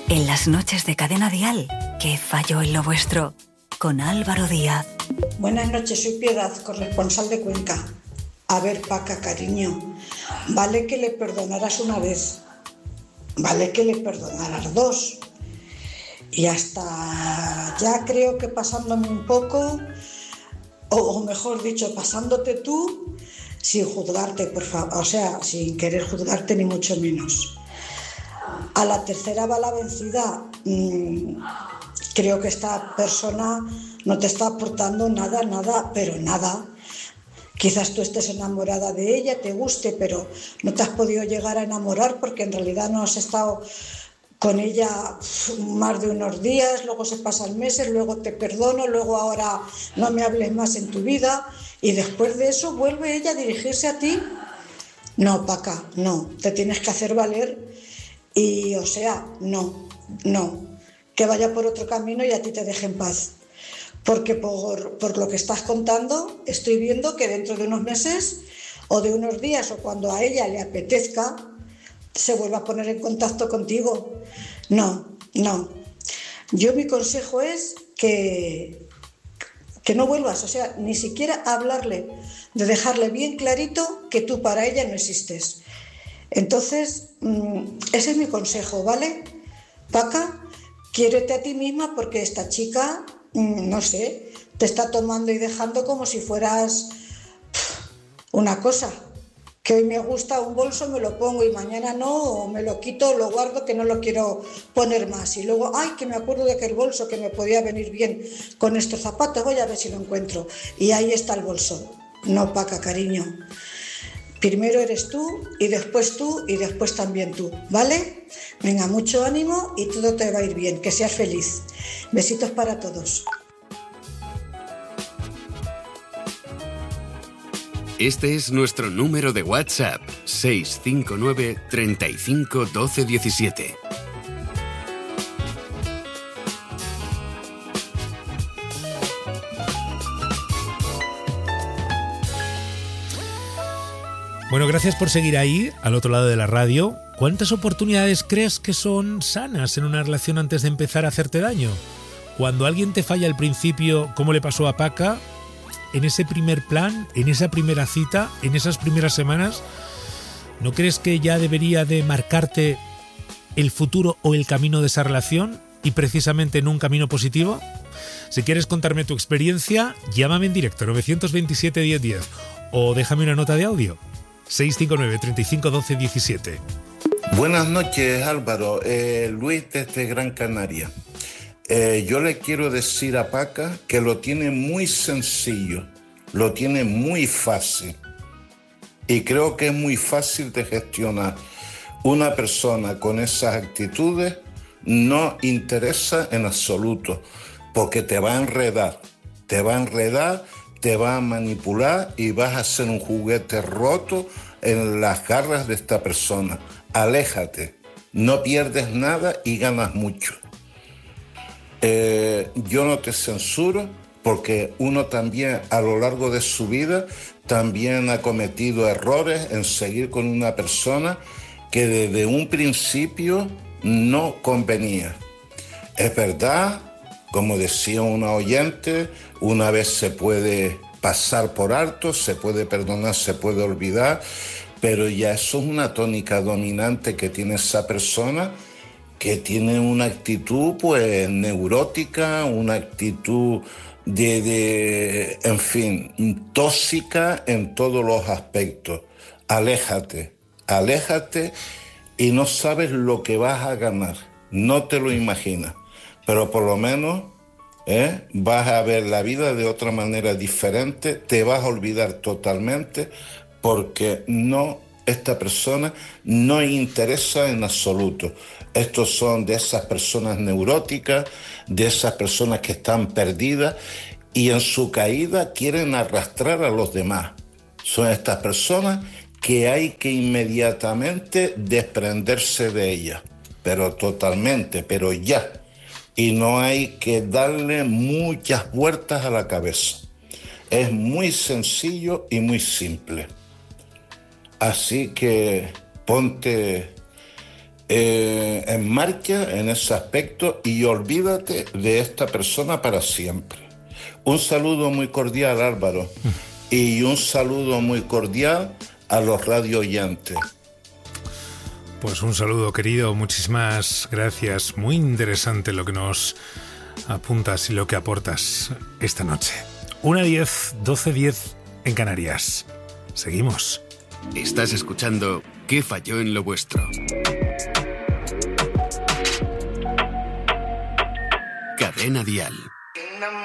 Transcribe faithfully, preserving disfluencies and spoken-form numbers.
En las noches de Cadena Dial, ¿qué falló en lo vuestro? Con Álvaro Díaz. Buenas noches, soy Piedad, corresponsal de Cuenca. A ver, Paca, cariño, vale que le perdonaras una vez, vale que le perdonaras dos, y hasta ya creo que pasándome un poco, o, o mejor dicho, pasándote tú, sin juzgarte, por favor, o sea, sin querer juzgarte ni mucho menos. A la tercera va la vencida. Mm, creo que esta persona no te está aportando nada, nada, pero nada. Quizás tú estés enamorada de ella, te guste, pero no te has podido llegar a enamorar porque en realidad no has estado con ella más de unos días, luego se pasan meses, luego te perdono, luego ahora no me hables más en tu vida y después de eso vuelve ella a dirigirse a ti. No, Paca, no, te tienes que hacer valer y, o sea, no, no, que vaya por otro camino y a ti te deje en paz. Porque por, por lo que estás contando, estoy viendo que dentro de unos meses o de unos días o cuando a ella le apetezca, se vuelva a poner en contacto contigo. No, no. Yo mi consejo es que, que no vuelvas, o sea, ni siquiera hablarle, de dejarle bien clarito que tú para ella no existes. Entonces, ese es mi consejo, ¿vale? Paca, quiérete a ti misma porque esta chica, no sé, te está tomando y dejando como si fueras una cosa. Que hoy me gusta un bolso, me lo pongo y mañana no, o me lo quito, lo guardo, que no lo quiero poner más. Y luego, ay, que me acuerdo de aquel bolso que me podía venir bien con estos zapatos, voy a ver si lo encuentro. Y ahí está el bolso. No, Paca, cariño. Primero eres tú, y después tú, y después también tú, ¿vale? Venga, mucho ánimo y todo te va a ir bien, que seas feliz. Besitos para todos. Este es nuestro número de WhatsApp, seis cinco nueve, treinta y cinco, doce, diecisiete. Bueno, gracias por seguir ahí, al otro lado de la radio. ¿Cuántas oportunidades crees que son sanas en una relación antes de empezar a hacerte daño? Cuando alguien te falla al principio, como le pasó a Paca, en ese primer plan, en esa primera cita, en esas primeras semanas, ¿no crees que ya debería de marcarte el futuro o el camino de esa relación y precisamente en un camino positivo? Si quieres contarme tu experiencia, llámame en directo nueve dos siete, diez diez o déjame una nota de audio seis cinco nueve, treinta y cinco, doce, diecisiete. Buenas noches, Álvaro. Eh, Luis desde Gran Canaria. Eh, yo le quiero decir a Paca que lo tiene muy sencillo, lo tiene muy fácil y creo que es muy fácil de gestionar. Una persona con esas actitudes no interesa en absoluto porque te va a enredar, te va a enredar, te va a manipular y vas a ser un juguete roto en las garras de esta persona. Aléjate, no pierdes nada y ganas mucho. Eh, yo no te censuro porque uno también a lo largo de su vida también ha cometido errores en seguir con una persona que desde un principio no convenía. Es verdad, como decía una oyente, una vez se puede pasar por alto, se puede perdonar, se puede olvidar, pero ya eso es una tónica dominante que tiene esa persona, que tiene una actitud pues neurótica, una actitud de, de, en fin, tóxica en todos los aspectos. Aléjate, aléjate y no sabes lo que vas a ganar, no te lo imaginas, pero por lo menos ¿eh? vas a ver la vida de otra manera diferente, te vas a olvidar totalmente porque no, esta persona no interesa en absoluto. Estos son de esas personas neuróticas, de esas personas que están perdidas y en su caída quieren arrastrar a los demás. Son estas personas que hay que inmediatamente desprenderse de ellas, pero totalmente, pero ya. Y no hay que darle muchas vueltas a la cabeza. Es muy sencillo y muy simple. Así que ponte eh, en marcha en ese aspecto y olvídate de esta persona para siempre. Un saludo muy cordial, Álvaro, y un saludo muy cordial a los radio oyentes. Pues un saludo, querido, muchísimas gracias. Muy interesante lo que nos apuntas y lo que aportas esta noche. una diez, doce diez en Canarias. Seguimos. Estás escuchando ¿Qué falló en lo vuestro? Cadena Dial.